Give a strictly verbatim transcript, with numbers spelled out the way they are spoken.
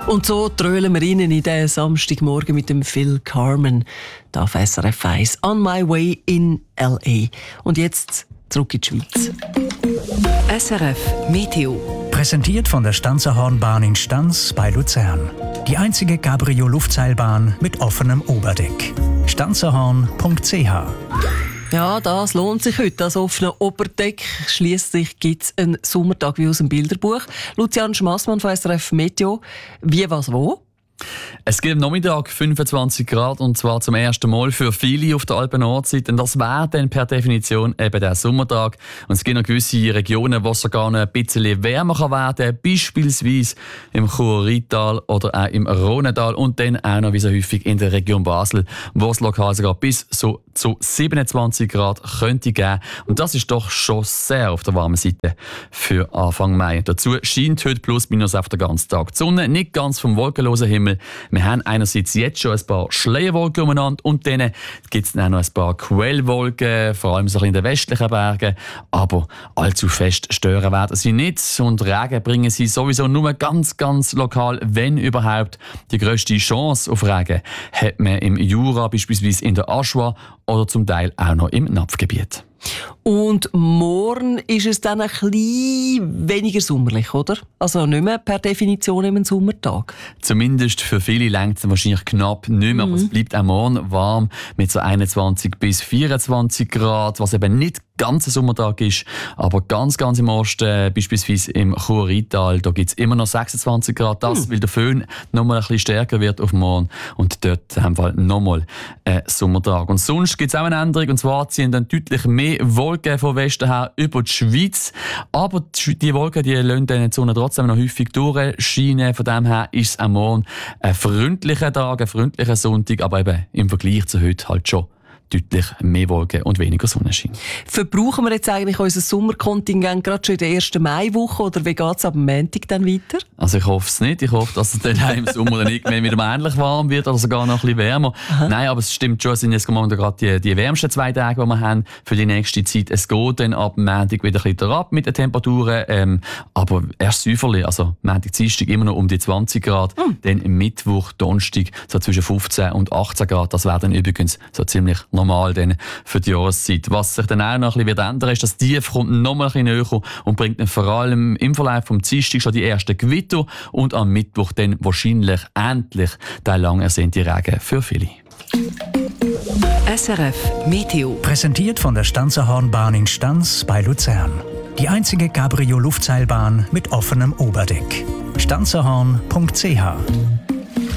Und so trölen wir Ihnen in den Samstagmorgen mit dem Phil Carmen da auf S R F eins. On my way in L A. Und jetzt zurück in die Schweiz. S R F Meteo. Präsentiert von der Stanzerhornbahn in Stanz bei Luzern. Die einzige Cabrio-Luftseilbahn mit offenem Oberdeck. stanzerhorn punkt c h. Ja, das lohnt sich heute, das offene Oberdeck. Schliesslich gibt es einen Sommertag wie aus dem Bilderbuch. Lucian Schmassmann von S R F Meteo. Wie, was, wo? Es gibt am Nachmittag fünfundzwanzig Grad und zwar zum ersten Mal für viele auf der Alpen-Nordseite. Das wäre dann per Definition eben der Sommertag. Und es gibt noch gewisse Regionen, wo es sogar noch ein bisschen wärmer kann werden kann, beispielsweise im Chur-Rheintal oder auch im Rhonental und dann auch noch wie so häufig in der Region Basel, wo es lokal sogar bis so zu siebenundzwanzig Grad könnte geben. Und das ist doch schon sehr auf der warmen Seite für Anfang Mai. Dazu scheint heute plus minus auf den ganzen Tag die Sonne, nicht ganz vom wolkenlosen Himmel. Wir haben einerseits jetzt schon ein paar Schleierwolken umeinander und dann gibt es auch noch ein paar Quellwolken, vor allem so in den westlichen Bergen. Aber allzu fest stören werden sie nicht und Regen bringen sie sowieso nur ganz, ganz lokal, wenn überhaupt. Die grösste Chance auf Regen hat man im Jura, beispielsweise in der Aschua oder zum Teil auch noch im Napfgebiet. Und morgen ist es dann ein bisschen weniger sommerlich, oder? Also nicht mehr per Definition im Sommertag. Zumindest für viele reicht es wahrscheinlich knapp nicht mehr. Mhm. Aber es bleibt auch morgen warm mit so einundzwanzig bis vierundzwanzig Grad, was eben nicht ganz ein Sommertag ist. Aber ganz, ganz im Osten, beispielsweise im Chur-Rheintal, da gibt es immer noch sechsundzwanzig Grad. Das, mhm. weil der Föhn noch mal ein bisschen stärker wird auf morgen. Und dort haben wir noch mal einen Sommertag. Und sonst gibt es auch eine Änderung. Und zwar ziehen dann deutlich mehr Wolken von Westen her über die Schweiz. Aber die Wolken die lassen die Sonne trotzdem noch häufig durchscheinen. Von dem her ist es am Morgen ein freundlicher Tag, ein freundlicher Sonntag, aber eben im Vergleich zu heute halt schon deutlich mehr Wolken und weniger Sonnenschein. Verbrauchen wir jetzt eigentlich unser Sommerkontingent gerade schon in der ersten Maiwoche oder wie geht es ab Montag dann weiter? Also ich hoffe es nicht. Ich hoffe, dass es dann im Sommer dann irgendwann wieder ähnlich warm wird oder sogar noch ein bisschen wärmer. Aha. Nein, aber es stimmt schon, es sind jetzt gerade die, die wärmsten zwei Tage, die wir haben für die nächste Zeit. Es geht dann ab Montag wieder ein bisschen ab mit den Temperaturen, ähm, aber erst säuferlich, also Montag, Dienstag immer noch um die zwanzig Grad, hm. dann Mittwoch, Donnerstag so zwischen fünfzehn und achtzehn Grad. Das wäre dann übrigens so ziemlich normal dann für die Jahreszeit. Was sich dann auch noch ein bisschen ändern wird, ist, dass die Tief kommt noch mal ein bisschen näher und bringt dann vor allem im Verlauf vom Dienstag schon die ersten Gewitter und am Mittwoch dann wahrscheinlich endlich der lang ersehnte Regen für viele. S R F Meteo. Präsentiert von der Stanzerhornbahn in Stanz bei Luzern. Die einzige Cabrio-Luftseilbahn mit offenem Oberdeck. stanzerhorn punkt c h.